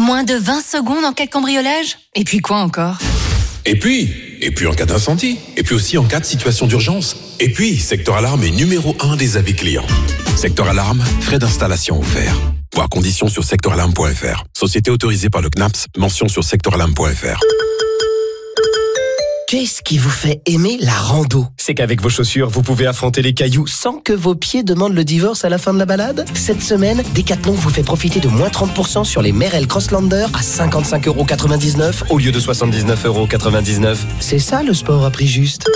Moins de 20 secondes en cas de cambriolage ? Et puis quoi encore ? Et puis en cas d'incendie. Et puis aussi en cas de situation d'urgence. Et puis, Secteur Alarme est numéro 1 des avis clients. Secteur Alarme, frais d'installation offerts. Voir conditions sur secteuralarme.fr. Société autorisée par le CNAPS, mention sur secteuralarme.fr. Qu'est-ce qui vous fait aimer la rando ? C'est qu'avec vos chaussures, vous pouvez affronter les cailloux sans que vos pieds demandent le divorce à la fin de la balade. Cette semaine, Decathlon vous fait profiter de moins 30% sur les Merrell Crosslander à 55,99€ au lieu de 79,99€. C'est ça le sport à prix juste.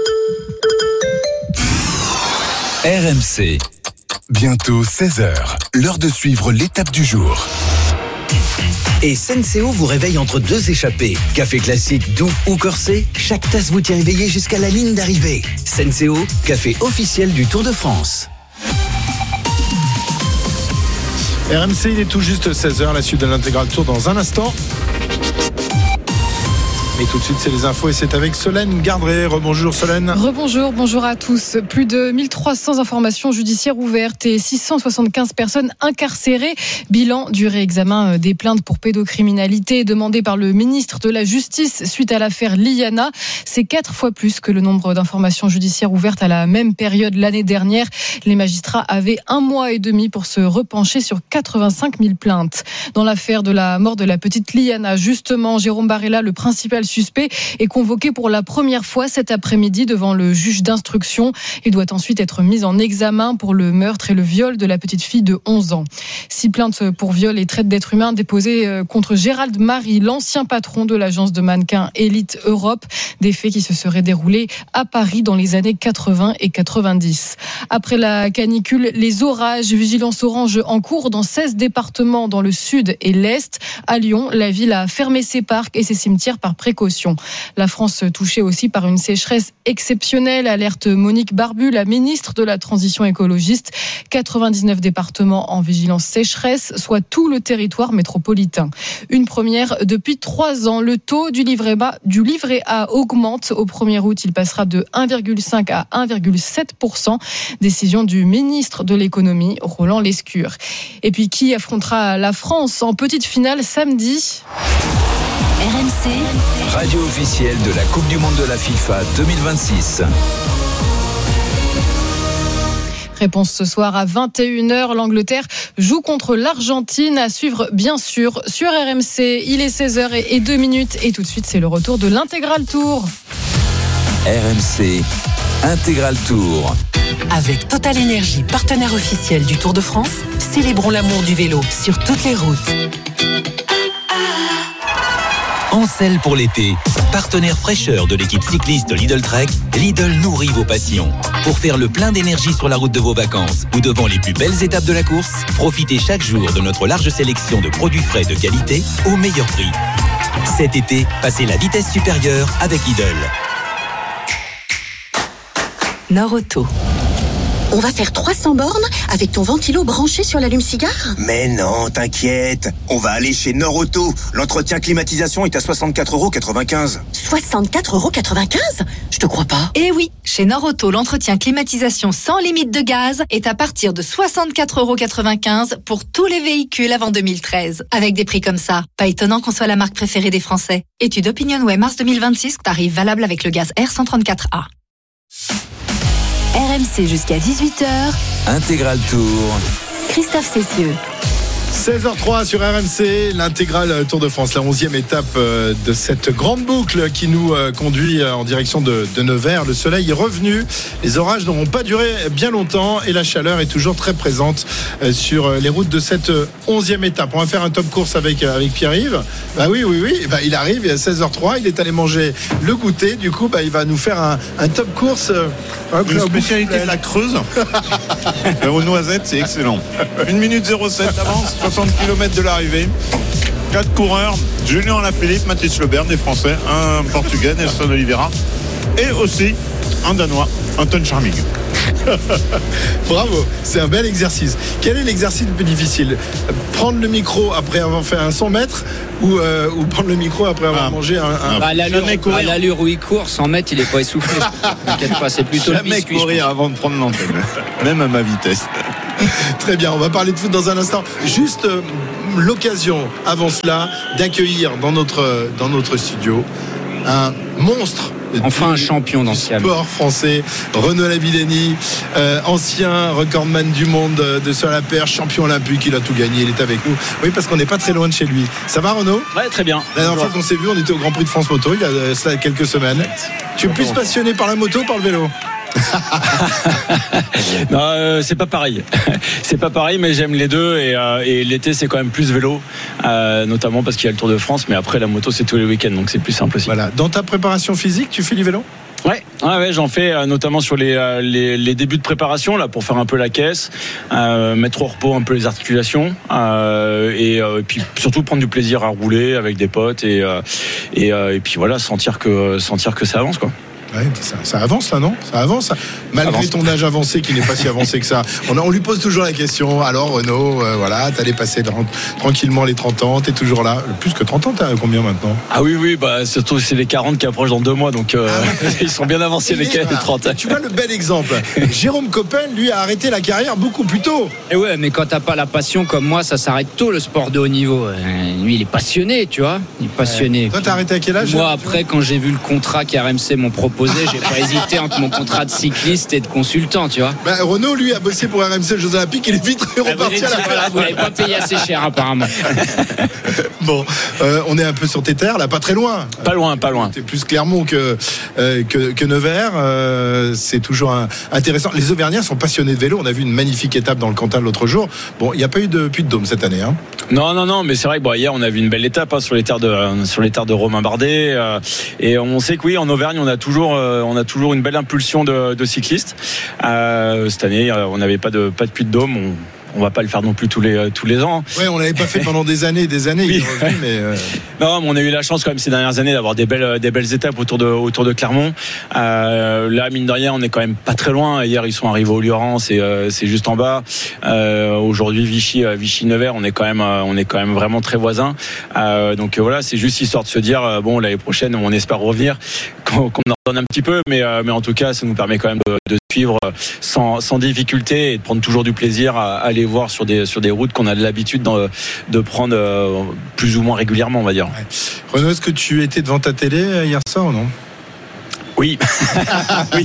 RMC. Bientôt 16h. L'heure de suivre l'étape du jour. Et Senseo vous réveille entre deux échappées. Café classique, doux ou corsé, chaque tasse vous tient éveillé jusqu'à la ligne d'arrivée. Senseo, café officiel du Tour de France. RMC, il est tout juste 16h, la suite de l'intégral tour dans un instant. Mais tout de suite, c'est les infos et c'est avec Solène Gardré. Rebonjour Solène. Rebonjour, bonjour à tous. Plus de 1300 informations judiciaires ouvertes et 675 personnes incarcérées. Bilan du réexamen des plaintes pour pédocriminalité demandé par le ministre de la Justice suite à l'affaire Liana. C'est 4 fois plus que le nombre d'informations judiciaires ouvertes à la même période l'année dernière. Les magistrats avaient 1 mois et demi pour se repencher sur 85 000 plaintes. Dans l'affaire de la mort de la petite Liana, justement, Jérôme Barella, le principal suspect, est convoqué pour la première fois cet après-midi devant le juge d'instruction. Il doit ensuite être mis en examen pour le meurtre et le viol de la petite fille de 11 ans. 6 plaintes pour viol et traite d'êtres humains déposées contre Gérald Marie, l'ancien patron de l'agence de mannequins Elite Europe. Des faits qui se seraient déroulés à Paris dans les années 80 et 90. Après la canicule, les orages, vigilance orange en cours dans 16 départements dans le sud et l'est. À Lyon, la ville a fermé ses parcs et ses cimetières par précaution. La France touchée aussi par une sécheresse exceptionnelle, alerte Monique Barbu, la ministre de la Transition écologiste. 99 départements en vigilance sécheresse, soit tout le territoire métropolitain. Une première depuis 3 ans. Le taux du livret A augmente. Au 1er août, il passera de 1,5 à 1,7%. Décision du ministre de l'économie, Roland Lescure. Et puis, qui affrontera la France en petite finale samedi ? RMC, Radio officielle de la Coupe du Monde de la FIFA 2026. Réponse ce soir à 21h. L'Angleterre joue contre l'Argentine. À suivre, bien sûr, sur RMC. Il est 16h02. Et tout de suite, c'est le retour de l'Intégral Tour. RMC Intégral Tour. Avec Total Énergie, partenaire officiel du Tour de France, célébrons l'amour du vélo sur toutes les routes. Ancel pour l'été, partenaire fraîcheur de l'équipe cycliste Lidl Trek, Lidl nourrit vos passions. Pour faire le plein d'énergie sur la route de vos vacances ou devant les plus belles étapes de la course, profitez chaque jour de notre large sélection de produits frais de qualité au meilleur prix. Cet été, passez la vitesse supérieure avec Lidl. Nord-Auto. On va faire 300 bornes avec ton ventilo branché sur l'allume-cigare ? Mais non, t'inquiète. On va aller chez Nord-Auto. L'entretien climatisation est à 64,95€. 64,95€? Je te crois pas. Eh oui, chez Nord-Auto, l'entretien climatisation sans limite de gaz est à partir de 64,95€ pour tous les véhicules avant 2013. Avec des prix comme ça, pas étonnant qu'on soit la marque préférée des Français. Étude OpinionWay mars 2026, tarif valable avec le gaz R134A. RMC jusqu'à 18h. Intégral Tour. Christophe Cessieux. 16h03 sur RMC, l'intégrale Tour de France, la 11e étape de cette grande boucle qui nous conduit en direction de Nevers. Le soleil est revenu, les orages n'auront pas duré bien longtemps et la chaleur est toujours très présente sur les routes de cette 11e étape. On va faire un top course avec Pierre-Yves. Bah oui, il arrive, il est à 16h03, il est allé manger le goûter, du coup il va nous faire un top course. Une spécialité de la Creuse. Aux noisettes, c'est excellent. 1 minute 07 d'avance, 60 km de l'arrivée. 4 coureurs, Julien Alaphilippe, Mathis Lebert, des Français, un Portugais, Nelson Oliveira, et aussi un Danois, Anton Charming. Bravo, c'est un bel exercice. Quel est l'exercice le plus difficile ? Prendre le micro après avoir fait un 100 mètres ou prendre le micro après avoir mangé un... À l'allure où il court, 100 mètres, il n'est pas essoufflé. T'inquiète pas, c'est plutôt jamais le biscuit. Courir avant de prendre l'antenne, même à ma vitesse. Très bien, on va parler de foot dans un instant. Juste l'occasion, avant cela, d'accueillir dans notre studio un monstre. Enfin un champion dans ce sport français, Renaud Lavillenie, ancien recordman du monde de saut à la perche, champion olympique, il a tout gagné, il est avec nous. Oui, parce qu'on n'est pas très loin de chez lui. Ça va, Renaud ? Ouais, très bien. La dernière fois qu'on s'est vu, on était au Grand Prix de France Moto il y a cela quelques semaines. Tu es plus passionné par la moto ou par le vélo ? Non, c'est pas pareil. C'est pas pareil, mais j'aime les deux et l'été c'est quand même plus vélo, notamment parce qu'il y a le Tour de France. Mais après la moto c'est tous les week-ends, donc c'est plus simple aussi. Voilà. Dans ta préparation physique, tu fais du vélo ? Ouais, j'en fais notamment sur les débuts de préparation là pour faire un peu la caisse, mettre au repos un peu les articulations et puis surtout prendre du plaisir à rouler avec des potes et puis voilà sentir que ça avance quoi. Ouais, ça avance là, non ? Ça avance, malgré ton âge avancé qui n'est pas si avancé que ça. On lui pose toujours la question. Alors Renaud, voilà, t'allais passer tranquillement les 30 ans, t'es toujours là. Plus que 30 ans, t'as combien maintenant ? Ah oui, bah surtout c'est les 40 qui approchent dans 2 mois, donc ils sont bien avancés les 30. Tu vois le bel exemple. Jérôme Coppel, lui, a arrêté la carrière beaucoup plus tôt. Et ouais, mais quand t'as pas la passion comme moi, ça s'arrête tôt le sport de haut niveau. Lui, il est passionné, tu vois. Il est passionné. Ouais. Toi, t'as arrêté à quel âge ? Moi, après, quand j'ai vu le contrat qu'RMC m'ont proposé, j'ai pas hésité entre mon contrat de cycliste et de consultant, tu vois. Bah, Renaud, lui, a bossé pour RMC Jeux Olympiques, il est vite reparti à la voilà, vous n'avez pas payé assez cher, apparemment. Bon, on est un peu sur tes terres, là, pas très loin. Pas loin. C'est plus Clermont que Nevers. C'est toujours intéressant. Les Auvergnats sont passionnés de vélo. On a vu une magnifique étape dans le Cantal l'autre jour. Bon, il n'y a pas eu de Puy de Dôme cette année, hein. Non, mais c'est vrai que hier on a vu une belle étape sur les terres de Romain Bardet et on sait que oui, en Auvergne on a toujours une belle impulsion de cyclistes. Cette année on n'avait pas de Puy de Dôme. On va pas le faire non plus tous les ans. Ouais, on l'avait pas fait pendant des années. Oui. Il est revenu, mais non, mais on a eu la chance quand même ces dernières années d'avoir des belles étapes autour de Clermont. Là, mine de rien, on est quand même pas très loin. Hier, ils sont arrivés au Lioran, c'est juste en bas. Aujourd'hui, Vichy-Nevers, on est quand même vraiment très voisins. Donc voilà, c'est juste histoire de se dire bon, l'année prochaine, on espère revenir, qu'on en donne un petit peu, mais en tout cas, ça nous permet quand même de suivre sans difficulté et de prendre toujours du plaisir à aller voir sur des routes qu'on a l'habitude de prendre plus ou moins régulièrement, on va dire. Ouais. Renaud, est-ce que tu étais devant ta télé hier soir ou non ? Oui. Oui.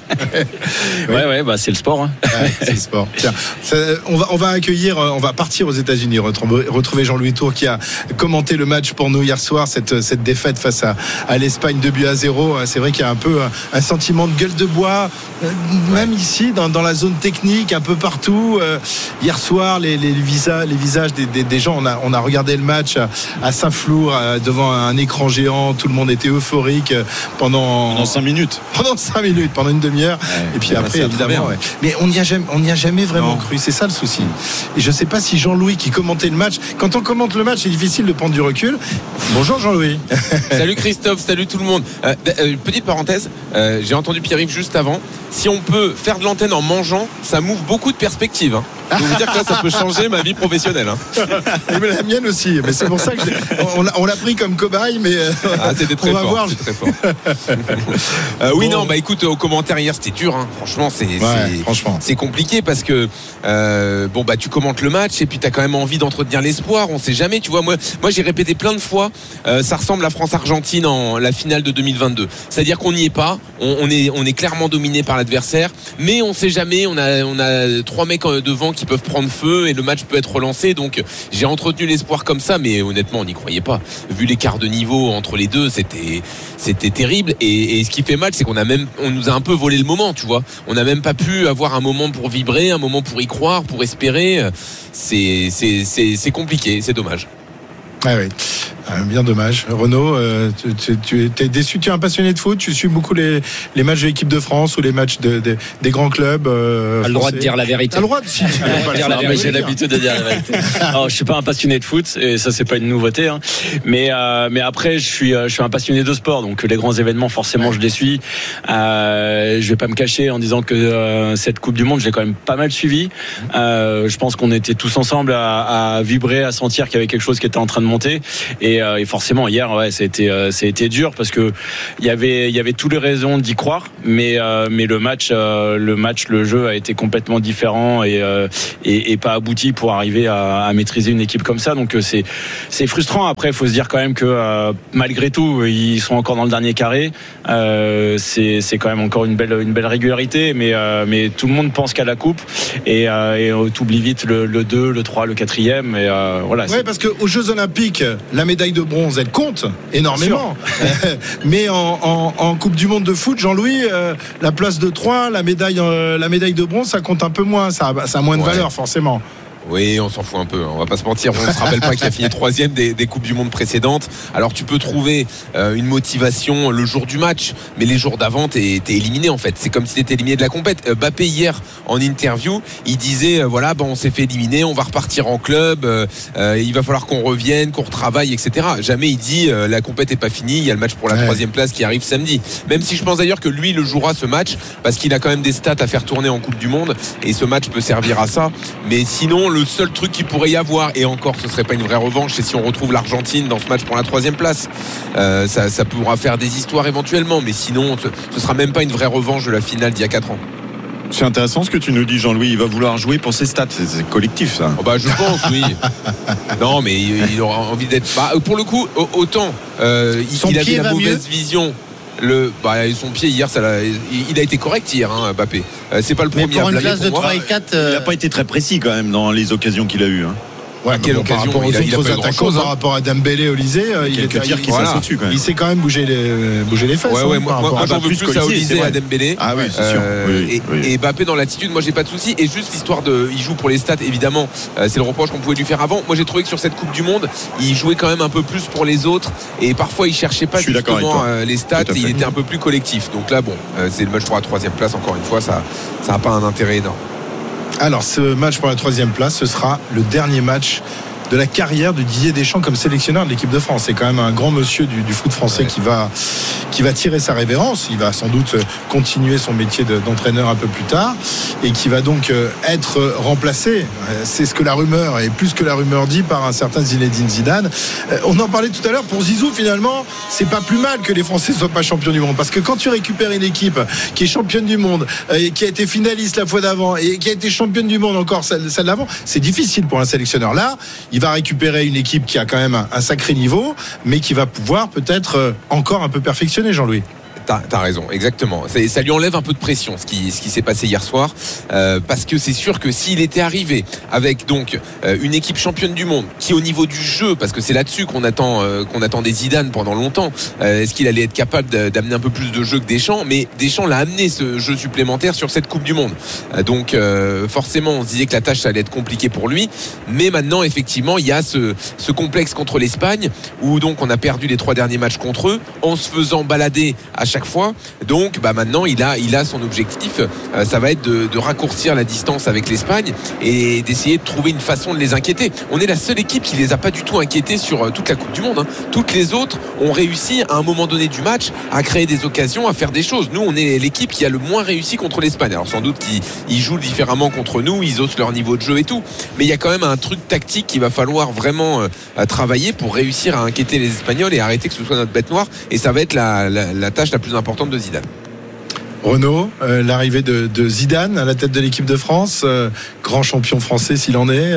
Ouais, bah c'est le sport. Hein. Ouais, c'est le sport. Tiens, on va accueillir, on va partir aux États-Unis, retrouver Jean-Louis Tour qui a commenté le match pour nous hier soir, cette défaite face à l'Espagne 2-0. C'est vrai qu'il y a un peu un sentiment de gueule de bois, même ici dans la zone technique, un peu partout. Hier soir, les visages des gens. On a regardé le match à Saint-Flour devant un écran géant. Tout le monde était euphorique pendant 5 minutes. Pendant une demi-heure. Ouais, et puis après, évidemment. Ouais. Mais on n'y a jamais vraiment cru. C'est ça le souci. Et je ne sais pas si Jean-Louis qui commentait le match, quand on commente le match, c'est difficile de prendre du recul. Bonjour Jean-Louis. Salut Christophe, salut tout le monde. Petite parenthèse, j'ai entendu Pierre-Yves juste avant. Si on peut faire de l'antenne en mangeant, ça m'ouvre beaucoup de perspectives. Hein. Je peux vous dire que là, ça peut changer ma vie professionnelle. Hein. Mais la mienne aussi. Mais c'est pour ça que on l'a pris comme cobaye, mais c'était très fort. Voir. Très fort. Oui, non, bah écoute, au commentaire hier, c'était dur. Hein. Franchement, c'est compliqué parce que tu commentes le match et puis t'as quand même envie d'entretenir l'espoir. On sait jamais. Tu vois, moi, j'ai répété plein de fois. Ça ressemble à France-Argentine en la finale de 2022. C'est-à-dire qu'on n'y est pas. On est clairement dominé par l'adversaire, mais on sait jamais. On a 3 mecs devant qui peuvent prendre feu et le match peut être relancé. Donc j'ai entretenu l'espoir comme ça, mais honnêtement on n'y croyait pas. Vu l'écart de niveau entre les deux, c'était terrible. Et ce qui fait mal, c'est on nous a un peu volé le moment, tu vois. On n'a même pas pu avoir un moment pour vibrer, un moment pour y croire, pour espérer. C'est compliqué, c'est dommage. Ah oui, bien dommage. Renaud, tu es déçu. Tu es un passionné de foot. Tu suis beaucoup les matchs de l'équipe de France ou les matchs des grands clubs. T'as le droit de dire la vérité. T'as le droit de dire la vérité. J'ai l'habitude de dire la vérité. Alors, je suis pas un passionné de foot et ça c'est pas une nouveauté. Hein. Mais après, je suis un passionné de sport. Donc les grands événements, forcément, je les suis. Je vais pas me cacher en disant que cette Coupe du Monde, je l'ai quand même pas mal suivi. Je pense qu'on était tous ensemble à vibrer, à sentir qu'il y avait quelque chose qui était en train de monter. Et Et forcément hier, ça a été dur parce que il y avait toutes les raisons d'y croire, mais le match, le jeu a été complètement différent et pas abouti pour arriver à maîtriser une équipe comme ça. Donc c'est frustrant. Après, il faut se dire quand même que malgré tout, ils sont encore dans le dernier carré. C'est quand même encore une belle régularité, mais tout le monde pense qu'à la coupe et t'oublies vite le 2, le 3, le 4e. Et voilà. Ouais, parce qu'aux Jeux Olympiques, la médaille de bronze, elle compte énormément. Mais en Coupe du Monde de foot, Jean-Louis, la place de 3, la médaille de bronze, ça compte un peu moins. Ça a moins de valeur, forcément. Oui, on s'en fout un peu, on va pas se mentir. On ne se rappelle pas qu'il a fini 3e des Coupes du Monde précédentes. Alors tu peux trouver une motivation le jour du match, mais les jours d'avant t'es éliminé en fait. C'est comme si t'étais éliminé de la compète. Mbappé hier en interview, il disait on s'est fait éliminer, on va repartir en club, il va falloir qu'on revienne, qu'on retravaille, etc. Jamais il dit la compète est pas finie, il y a le match pour la 3e place qui arrive samedi. Même si je pense d'ailleurs que lui le jouera ce match parce qu'il a quand même des stats à faire tourner en Coupe du Monde et ce match peut servir à ça. Mais sinon le seul truc qu'il pourrait y avoir, et encore ce serait pas une vraie revanche, c'est si on retrouve l'Argentine dans ce match pour la 3e place. Ça pourra faire des histoires éventuellement, mais sinon ce sera même pas une vraie revanche de la finale d'il y a 4 ans. C'est intéressant ce que tu nous dis, Jean-Louis. Il va vouloir jouer pour ses stats. C'est collectif, ça. Je pense, oui. Non, mais il aura envie d'être. Pour le coup, autant il avait la mauvaise vision. Son pied hier, il a été correct hier, Mbappé. C'est pas le premier. Mais pour une classe de 3 et 4, il n'a pas été très précis quand même dans les occasions qu'il a eues. Ouais, quelle occasion par rapport aux autres attaquants, par rapport à Dembélé, Olysée, il s'est quand même bougé les fesses. Moi j'en veux plus à Olysée, à Dembélé. Ah oui, c'est sûr. Et Mbappé dans l'attitude, moi j'ai pas de souci. Et juste l'histoire il joue pour les stats, évidemment, c'est le reproche qu'on pouvait lui faire avant. Moi j'ai trouvé que sur cette Coupe du Monde, il jouait quand même un peu plus pour les autres et parfois il cherchait pas justement les stats, il était un peu plus collectif. Donc là c'est le match pour la 3e place, encore une fois, ça n'a pas un intérêt énorme. Alors ce match pour la 3e place, ce sera le dernier match de la carrière de Didier Deschamps comme sélectionneur de l'équipe de France. C'est quand même un grand monsieur du foot français qui va tirer sa révérence. Il va sans doute continuer son métier d'entraîneur un peu plus tard et qui va donc être remplacé. C'est ce que la rumeur, et plus que la rumeur dit, par un certain Zinedine Zidane. On en parlait tout à l'heure, pour Zizou finalement, c'est pas plus mal que les Français soient pas champions du monde, parce que quand tu récupères une équipe qui est championne du monde, qui a été finaliste la fois d'avant et qui a été championne du monde encore celle d'avant, c'est difficile pour un sélectionneur. Là, il va récupérer une équipe qui a quand même un sacré niveau, mais qui va pouvoir peut-être encore un peu perfectionner, Jean-Louis. T'as raison, exactement. Ça lui enlève un peu de pression, ce qui s'est passé hier soir, parce que c'est sûr que s'il était arrivé avec donc une équipe championne du monde, qui au niveau du jeu, parce que c'est là-dessus qu'on attendait Zidane pendant longtemps, est-ce qu'il allait être capable d'amener un peu plus de jeu que Deschamps? Mais Deschamps l'a amené ce jeu supplémentaire sur cette Coupe du Monde. Donc forcément, on se disait que la tâche ça allait être compliquée pour lui. Mais maintenant, effectivement, il y a ce complexe contre l'Espagne, où donc on a perdu les 3 derniers matchs contre eux, en se faisant balader à chaque fois. Donc maintenant il a son objectif, ça va être de raccourcir la distance avec l'Espagne et d'essayer de trouver une façon de les inquiéter. On est la seule équipe qui les a pas du tout inquiétés sur toute la Coupe du Monde. Toutes les autres ont réussi à un moment donné du match à créer des occasions, à faire des choses. Nous on est l'équipe qui a le moins réussi contre l'Espagne. Alors sans doute qu'ils jouent différemment contre nous, ils osent leur niveau de jeu et tout, mais il y a quand même un truc tactique qu'il va falloir vraiment travailler pour réussir à inquiéter les Espagnols et arrêter que ce soit notre bête noire, et ça va être la tâche la plus importante de Zidane. Renaud, l'arrivée de Zidane à la tête de l'équipe de France, grand champion français s'il en est,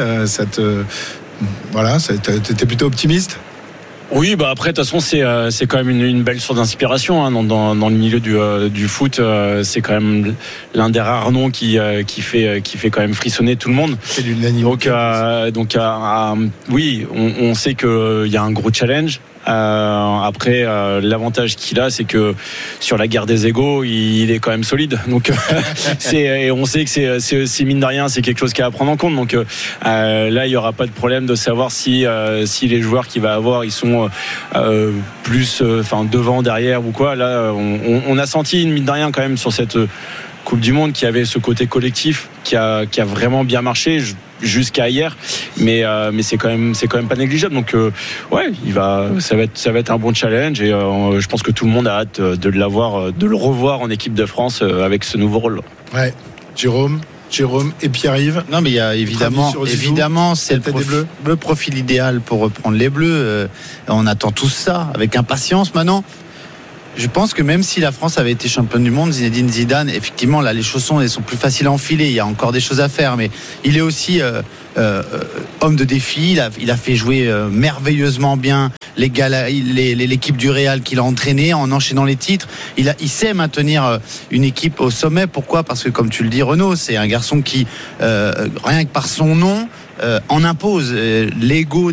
t'étais plutôt optimiste? Oui, après de toute façon c'est quand même une belle source d'inspiration dans le milieu du foot. C'est quand même l'un des rares noms qui fait quand même frissonner tout le monde. C'est l'unanimité. Donc oui, on sait qu'il y a un gros challenge. Après l'avantage qu'il a, c'est que sur la guerre des égos il est quand même solide, donc et on sait que c'est mine de rien, c'est quelque chose qu'il a à prendre en compte. Donc là il y aura pas de problème de savoir si les joueurs qu'il va avoir ils sont plus devant, derrière ou quoi. Là on a senti mine de rien quand même sur cette Coupe du Monde qui avait ce côté collectif qui a vraiment bien marché jusqu'à hier, mais c'est quand même pas négligeable. Donc ça va être un bon challenge, et je pense que tout le monde a hâte de le revoir en équipe de France avec ce nouveau rôle. Ouais, Jérôme, Jérôme et Pierre-Yves. Non, mais il y a évidemment, c'est le profil idéal pour reprendre les Bleus. On attend tous ça avec impatience maintenant. Je pense que même si la France avait été championne du monde, Zinedine Zidane, effectivement, là, les chaussons, elles sont plus faciles à enfiler. Il y a encore des choses à faire, mais il est aussi homme de défi. Il a fait jouer merveilleusement bien l'équipe du Real qu'il a entraînée en enchaînant les titres. Il sait maintenir une équipe au sommet. Pourquoi ? Parce que, comme tu le dis, Renaud, c'est un garçon qui, rien que par son nom, en impose. L'ego